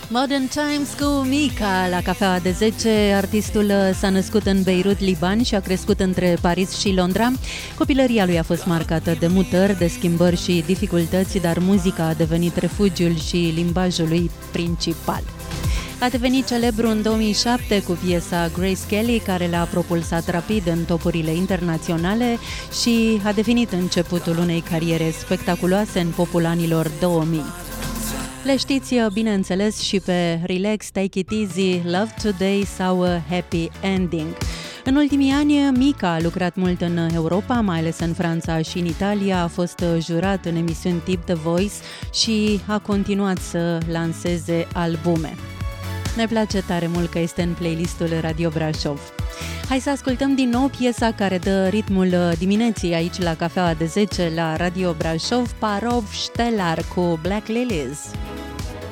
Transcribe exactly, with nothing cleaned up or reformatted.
Modern Times cu Mika la Cafeaua de zece. Artistul s-a născut în Beirut, Liban și a crescut între Paris și Londra. Copilăria lui a fost marcată de mutări, de schimbări și dificultăți, dar muzica a devenit refugiul și limbajul lui principal. A devenit celebru în două mii șapte cu piesa Grace Kelly, care l-a propulsat rapid în topurile internaționale și a devenit începutul unei cariere spectaculoase în popul anilor două mii. Le știți, bineînțeles, și pe Relax, Take It Easy, Love Today sau Happy Ending. În ultimii ani, Mika a lucrat mult în Europa, mai ales în Franța și în Italia, a fost jurat în emisiuni tip The Voice și a continuat să lanseze albume. Ne place tare mult că este în playlistul Radio Brașov. Hai să ascultăm din nou piesa care dă ritmul dimineții aici la Cafeaua de zece la Radio Brașov, Parov Ștelar cu Black Lilies.